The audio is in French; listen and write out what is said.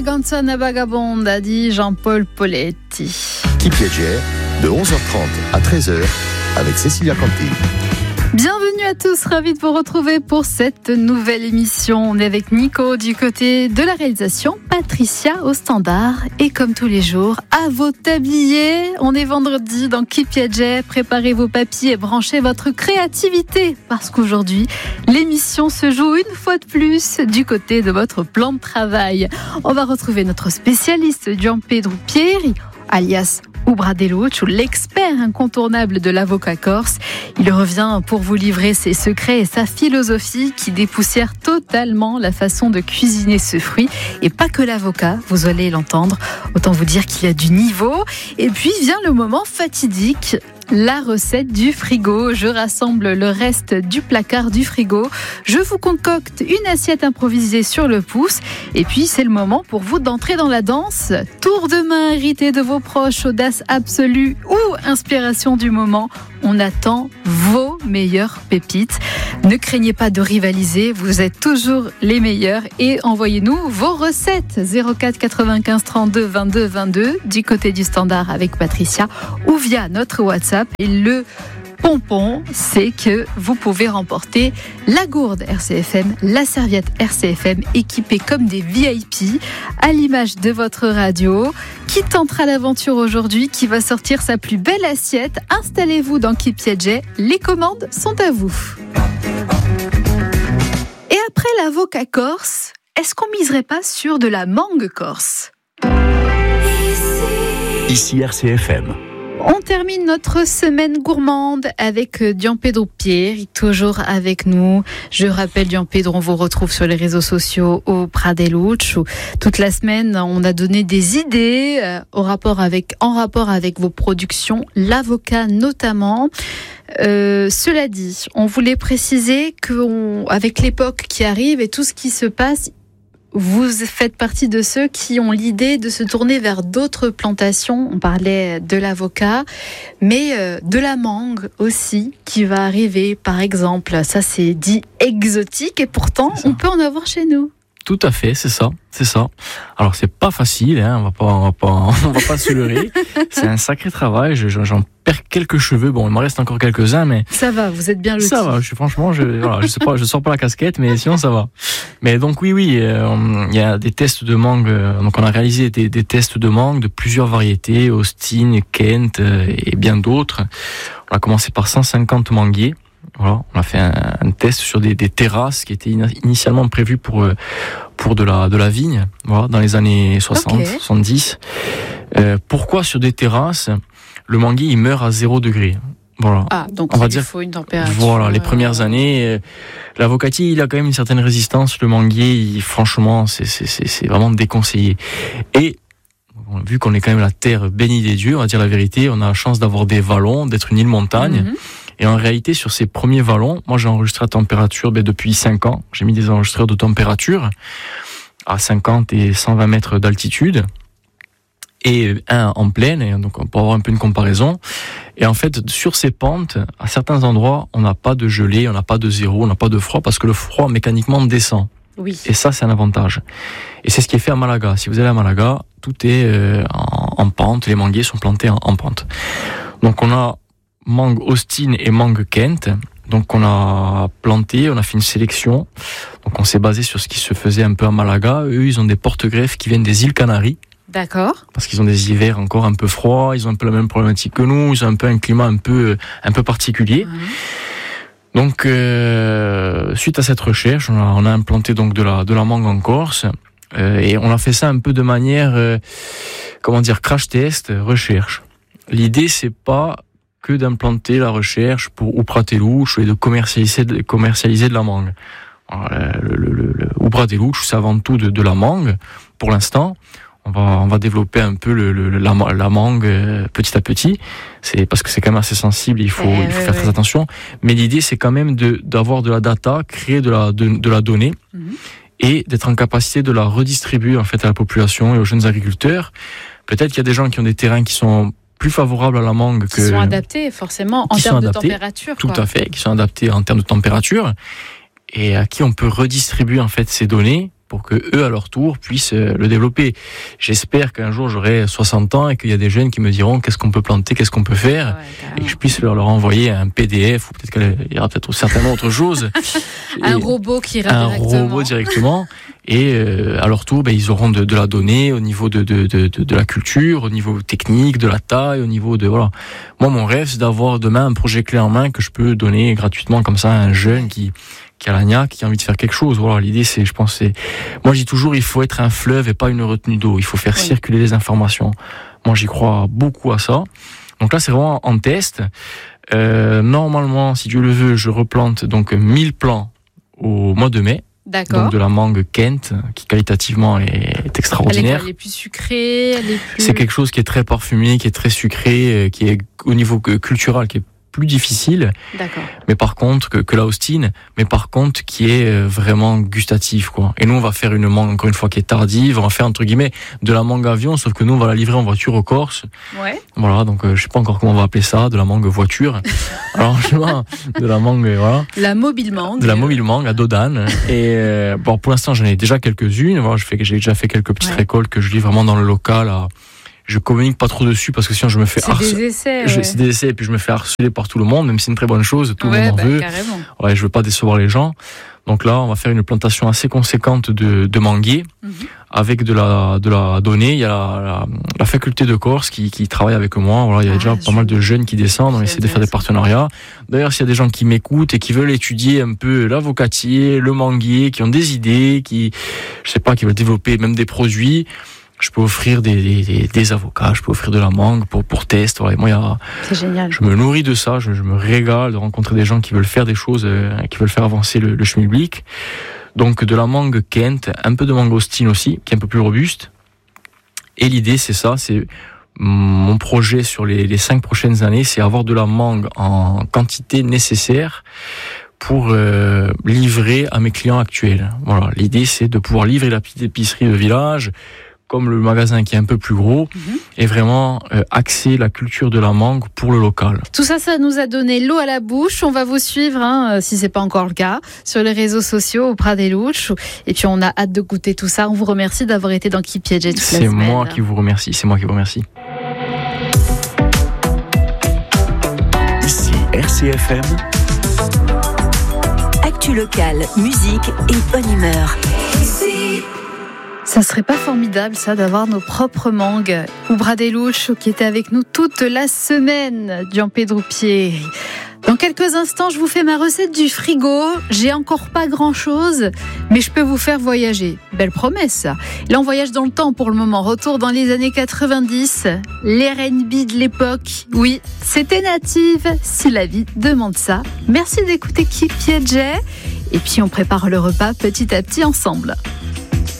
Canzone vagabonde, a dit Jean-Paul Poletti. Qui Piaget, de 11h30 à 13h, avec Cécilia Canty. Bienvenue à tous, ravi de vous retrouver pour cette nouvelle émission. On est avec Nico du côté de la réalisation, Patricia au standard et comme tous les jours, à vos tabliers. On est vendredi dans Qui Piaget, préparez vos papiers et branchez votre créativité parce qu'aujourd'hui, l'émission se joue une fois de plus du côté de votre plan de travail. On va retrouver notre spécialiste Gianpedro Pieri, alias Ubra Deluccio, l'expert incontournable de l'avocat corse. Il revient pour vous livrer ses secrets et sa philosophie qui dépoussière totalement la façon de cuisiner ce fruit. Et pas que l'avocat, vous allez l'entendre. Autant vous dire qu'il y a du niveau. Et puis vient le moment fatidique. La recette du frigo. Je rassemble le reste du placard du frigo. Je vous concocte une assiette improvisée sur le pouce. Et puis, c'est le moment pour vous d'entrer dans la danse. Tour de main hérité de vos proches, audace absolue ou inspiration du moment. On attend vos meilleures pépites. Ne craignez pas de rivaliser. Vous êtes toujours les meilleurs. Et envoyez-nous vos recettes. 04 95 32 22 22 du côté du standard avec Patricia ou via notre WhatsApp. Et le pompon, c'est que vous pouvez remporter la gourde RCFM, la serviette RCFM équipée comme des VIP à l'image de votre radio. Qui tentera l'aventure aujourd'hui, qui va sortir sa plus belle assiette? Installez-vous dans Qui Piaget, les commandes sont à vous. Et après l'avocat corse, est-ce qu'on miserait pas sur de la mangue corse? Ici RCFM. On termine notre semaine gourmande avec Gianpedro Pieri, toujours avec nous. Je rappelle, Gianpedro, on vous retrouve sur les réseaux sociaux au Ubra Deluccio. Toute la semaine, on a donné des idées en rapport avec vos productions, l'avocat notamment. Cela dit, on voulait préciser qu'avec l'époque qui arrive et tout ce qui se passe, vous faites partie de ceux qui ont l'idée de se tourner vers d'autres plantations. On parlait de l'avocat, mais de la mangue aussi qui va arriver, par exemple. Ça, c'est dit exotique et pourtant, on peut en avoir chez nous. Tout à fait, c'est ça. Alors c'est pas facile, hein, on va pas se leurrer. C'est un sacré travail. J'en perds quelques cheveux. Bon, il m'en reste encore quelques-uns, mais ça va. Vous êtes bien lotis. Ça va. Je sais pas, je sors pas la casquette, mais sinon ça va. Mais donc oui, il y a des tests de mangue. Donc on a réalisé des tests de mangue de plusieurs variétés, Austin, Kent et bien d'autres. On a commencé par 150 manguiers. Voilà, on a fait un test sur des terrasses qui étaient initialement prévues pour de la vigne, voilà, dans les années 60, 70. Pourquoi sur des terrasses, le manguier il meurt à 0 degré? Voilà. Ah, donc il faut une température. Voilà, les premières années, l'avocatier il a quand même une certaine résistance. Le manguier, franchement, c'est vraiment déconseillé. Et vu qu'on est quand même la terre bénie des dieux, on va dire la vérité, on a la chance d'avoir des vallons, d'être une île montagne. Mm-hmm. Et en réalité, sur ces premiers vallons, moi j'ai enregistré la température depuis 5 ans. J'ai mis des enregistreurs de température à 50 et 120 mètres d'altitude. Et un en plaine, et donc on peut avoir un peu une comparaison. Et en fait, sur ces pentes, à certains endroits, on n'a pas de gelée, on n'a pas de zéro, on n'a pas de froid, parce que le froid mécaniquement descend. Oui. Et ça, c'est un avantage. Et c'est ce qui est fait à Malaga. Si vous allez à Malaga, tout est en pente, les manguiers sont plantés en pente. Donc on a mangue Austin et mangue Kent. Donc on a planté, on a fait une sélection. Donc on s'est basé sur ce qui se faisait un peu à Malaga. Eux, ils ont des porte-greffes qui viennent des îles Canaries. D'accord. Parce qu'ils ont des hivers encore un peu froids, ils ont un peu la même problématique que nous, ils ont un peu un climat un peu particulier. Mmh. Donc suite à cette recherche, on a implanté donc de la mangue en Corse. Et on a fait ça un peu de manière crash test, recherche. L'idée c'est pas que d'implanter la recherche pour Ubra Deluccio et de commercialiser de la mangue. Le Ubra Deluccio, c'est avant tout de la mangue. Pour l'instant, on va développer un peu la mangue petit à petit. C'est parce que c'est quand même assez sensible, il faut faire très attention. Mais l'idée, c'est quand même d'avoir de la data, créer de la donnée. Mm-hmm. Et d'être en capacité de la redistribuer en fait à la population et aux jeunes agriculteurs. Peut-être qu'il y a des gens qui ont des terrains qui sont plus favorables à la mangue qui sont adaptés forcément en termes de température. Tout à fait, qui sont adaptés en termes de température et à qui on peut redistribuer en fait ces données pour que eux, à leur tour, puissent le développer. J'espère qu'un jour, j'aurai 60 ans et qu'il y a des jeunes qui me diront qu'est-ce qu'on peut planter, qu'est-ce qu'on peut faire, et que je puisse leur envoyer un PDF, ou peut-être qu'il y aura peut-être certainement autre chose. Un robot qui ira directement. Un robot directement. Et à leur tour, ils auront de la donnée au niveau de la culture, au niveau technique, de la taille, au niveau de voilà. Moi, mon rêve, c'est d'avoir demain un projet clé en main que je peux donner gratuitement comme ça à un jeune qui a la niaque, qui a envie de faire quelque chose. Voilà, l'idée, moi, je dis toujours, il faut être un fleuve et pas une retenue d'eau. Il faut faire circuler les informations. Moi, j'y crois beaucoup à ça. Donc là, c'est vraiment en test. Normalement, si Dieu le veut, je replante donc 1000 plants au mois de mai. D'accord. Donc de la mangue Kent, qui qualitativement est extraordinaire. Elle est plus sucrée, C'est quelque chose qui est très parfumé, qui est très sucré, qui est au niveau culturel, qui est plus difficile. D'accord. Mais par contre, que la Austin, mais par contre, qui est vraiment gustatif, quoi. Et nous, on va faire une mangue, encore une fois, qui est tardive. On va faire, entre guillemets, de la mangue avion, sauf que nous, on va la livrer en voiture aux Corses. Ouais. Voilà, donc, je sais pas encore comment on va appeler ça, de la mangue voiture. Alors, je vois, de la mangue, voilà. La mobile mangue. De la mobile mangue à Dodane. Et, bon, pour l'instant, j'en ai déjà quelques-unes. Voilà, j'ai déjà fait quelques petites récoltes que je lis vraiment dans le local je communique pas trop dessus parce que sinon je me fais harceler. C'est des essais et puis je me fais harceler par tout le monde, même si c'est une très bonne chose, tout le monde en veut. Carrément. Ouais, je veux pas décevoir les gens. Donc là, on va faire une plantation assez conséquente de manguiers avec de la donnée. Il y a la faculté de Corse qui travaille avec moi. Voilà, il y a déjà pas mal de jeunes qui descendent. On essaie de faire des partenariats. D'ailleurs, s'il y a des gens qui m'écoutent et qui veulent étudier un peu l'avocatier, le manguier, qui ont des idées, qui veulent développer même des produits, je peux offrir des avocats, je peux offrir de la mangue pour test. Voilà. Moi, c'est génial. Je me nourris de ça, je me régale de rencontrer des gens qui veulent faire des choses, qui veulent faire avancer le schmilblick. Donc de la mangue Kent, un peu de mangostine aussi, qui est un peu plus robuste. Et l'idée, c'est mon projet sur les 5 prochaines années, c'est avoir de la mangue en quantité nécessaire pour livrer à mes clients actuels. Voilà, l'idée, c'est de pouvoir livrer la petite épicerie de village, comme le magasin qui est un peu plus gros, et vraiment axer la culture de la mangue pour le local. Tout ça, ça nous a donné l'eau à la bouche. On va vous suivre, si c'est pas encore le cas, sur les réseaux sociaux au Pradeluch. Et puis on a hâte de goûter tout ça. On vous remercie d'avoir été dans Qui Piège toute la semaine. C'est moi qui vous remercie. Ici RCFM. Actu locale, musique et bonne humeur. Ça serait pas formidable, ça, d'avoir nos propres mangues. Ou Pradeluch, qui était avec nous toute la semaine, Gianpedro Pieri. Dans quelques instants, je vous fais ma recette du frigo. J'ai encore pas grand-chose, mais je peux vous faire voyager. Belle promesse, ça. Là, on voyage dans le temps pour le moment. Retour dans les années 90. Les R&B de l'époque. Oui, c'était native, si la vie demande ça. Merci d'écouter Qui Piège. Et puis, on prépare le repas petit à petit ensemble.